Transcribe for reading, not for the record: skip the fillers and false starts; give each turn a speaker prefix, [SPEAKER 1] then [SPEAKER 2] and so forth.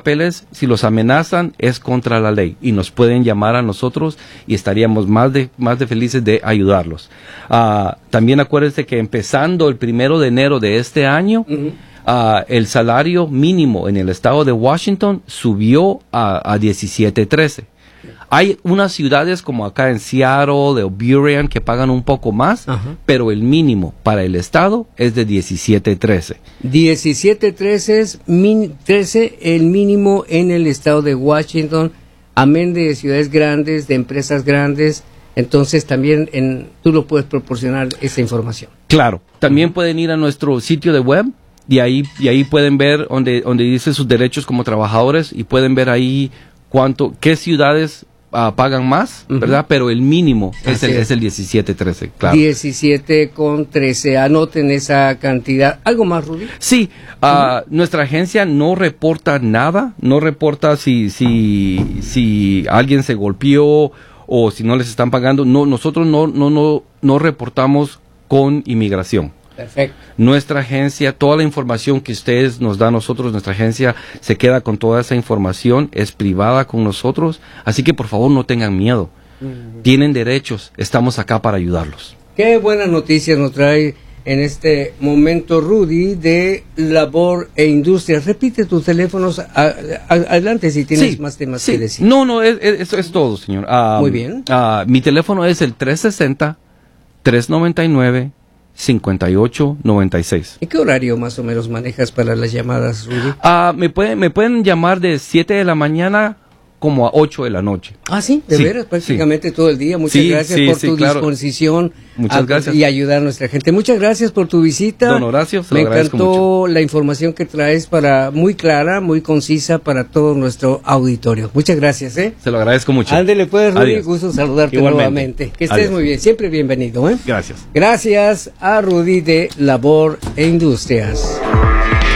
[SPEAKER 1] papeles, si los amenazan, es contra la ley y nos pueden llamar a nosotros y estaríamos más de felices de ayudarlos. También acuérdense que empezando el 1 de enero de este año, el salario mínimo en el estado de Washington subió a $17.13. Hay unas ciudades como acá en Seattle, de Burien, que pagan un poco más, pero el mínimo para el estado es de $17.13.
[SPEAKER 2] $17.13 es 13 el mínimo en el estado de Washington, amén de ciudades grandes, de empresas grandes. Entonces también tú lo puedes proporcionar esa información.
[SPEAKER 1] Claro, también pueden ir a nuestro sitio de web y ahí pueden ver donde dice sus derechos como trabajadores y pueden ver ahí qué ciudades pagan más, ¿verdad? Pero el mínimo es el $17.13, claro.
[SPEAKER 2] 17.13, anoten esa cantidad. ¿Algo más, Rudy?
[SPEAKER 1] Sí, nuestra agencia no reporta nada, no reporta si alguien se golpeó o si no les están pagando. No, nosotros no reportamos con inmigración.
[SPEAKER 2] Perfecto.
[SPEAKER 1] Nuestra agencia, toda la información que ustedes nos dan a nosotros, nuestra agencia se queda con toda esa información, es privada con nosotros, así que por favor no tengan miedo. Tienen derechos, estamos acá para ayudarlos.
[SPEAKER 2] Qué buenas noticias nos trae en este momento Rudy de Labor e Industrias. Repite tus teléfonos adelante si tienes más temas que decir.
[SPEAKER 1] No, eso es todo, señor.
[SPEAKER 2] Muy bien.
[SPEAKER 1] Mi teléfono es el 360-399-5896.
[SPEAKER 2] ¿En qué horario más o menos manejas para las llamadas, Rudy?
[SPEAKER 1] Me pueden llamar de 7 de la mañana como a 8 de la noche.
[SPEAKER 2] Sí, de veras, prácticamente todo el día. Muchas gracias por tu disposición y ayudar a nuestra gente. Muchas gracias por tu visita.
[SPEAKER 1] Don Horacio, se lo agradezco
[SPEAKER 2] mucho. Me encantó la información que traes muy clara, muy concisa para todo nuestro auditorio. Muchas gracias, Se
[SPEAKER 1] lo agradezco mucho.
[SPEAKER 2] Ándele pues, Rudy, gusto saludarte nuevamente. Que estés muy bien, siempre bienvenido,
[SPEAKER 1] Gracias.
[SPEAKER 2] Gracias a Rudy de Labor e Industrias.